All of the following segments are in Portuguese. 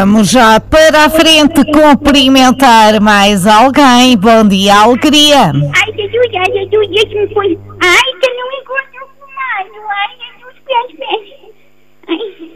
Vamos já para a frente cumprimentar mais alguém. Bom dia, alegria. Ai, Jesus, deixa-me pôr. Ai, que eu não encontro o fumado. Ai, Jesus, pés.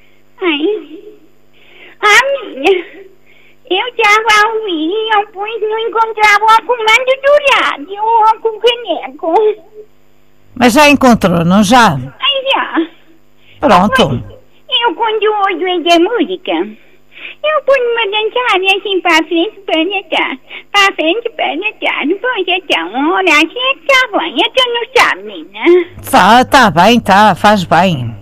Minha. Eu estava a ouvir e eu não encontrava o comando do rádio ou com o caneco. Mas já encontrou, não já? Ai, já. Pronto. Eu, quando ouço essa música, eu ponho-me a dançar assim para a frente, para trás. Para a frente, para trás. Depois então, olha, assim está bem. Eu não sabe, menina. Tá bem, faz bem.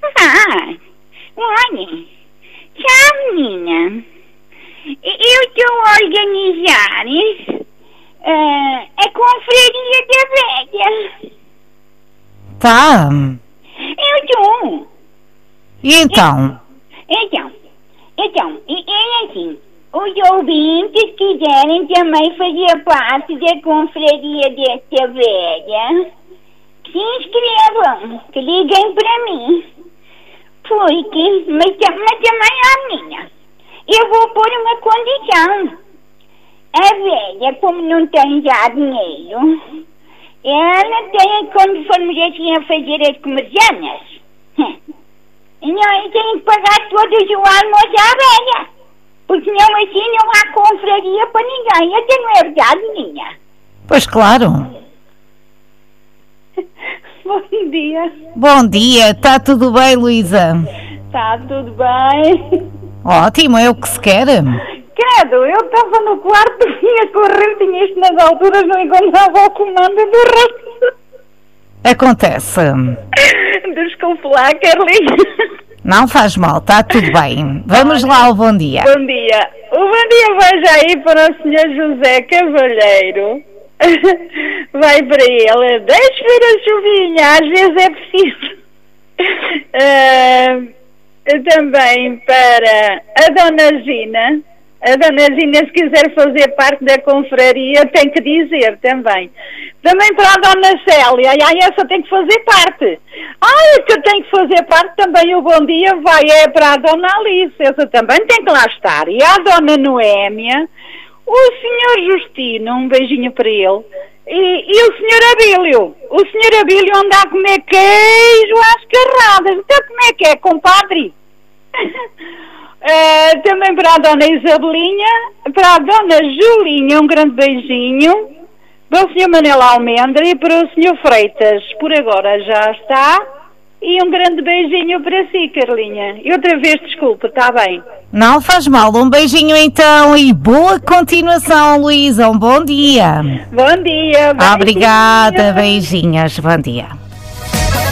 Olha. Sabe, menina, eu estou a organizar a confraria da velha. Tá. Eu estou. E então? Então, é assim, os ouvintes quiserem também fazer parte da confraria desta velha, se inscrevam, que liguem para mim. Porque, mas também a minha. Eu vou pôr uma condição. A velha, como não tem já dinheiro, ela tem, quando formos assim a fazer as comercianas, eu tenho que pagar todos o almoço à velha. Porque senão assim não há confraria para ninguém. Até não é verdade, minha. Pois claro. Bom dia. Bom dia, está tudo bem, Luísa? Está tudo bem. Ótimo, é o que se quer. Credo, eu estava no quarto, vinha correr, tinha isto nas alturas, não encontrava o comando do rato. Acontece. Desculpe lá, Carlinhos. Não faz mal, está tudo bem. Vamos lá ao bom dia. Bom dia. O bom dia vai já aí para o Sr. José Cavalheiro. Vai para ele. Deixe vir a chuvinha, às vezes é preciso. Também para a Dona Zina. A Dona Zina, se quiser fazer parte da confraria, tem que dizer também. Também para a Dona Célia. Essa tem que fazer parte. Que tem que fazer parte também. O bom dia vai para a Dona Alice. Essa também tem que lá estar. E a Dona Noémia. O Sr. Justino, um beijinho para ele. E o Sr. Abílio. O Sr. Abílio anda a comer queijo às carradas. Então como é que é, compadre? Também para a Dona Isabelinha, para a Dona Julinha, um grande beijinho. Para o Sr. Manel Almendra e para o Sr. Freitas. Por agora já está. E um grande beijinho para si, Carlinha. E outra vez, desculpa, está bem? Não faz mal. Um beijinho então e boa continuação, Luísa. Um bom dia. Bom dia. Obrigada, beijinhos. Bom dia.